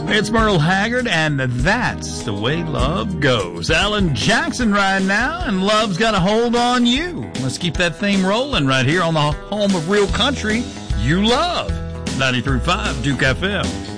It's Merle Haggard, and that's the way love goes. Alan Jackson right now, and love's got a hold on you. Let's keep that theme rolling right here on the home of real country you love. 93.5 Duke FM.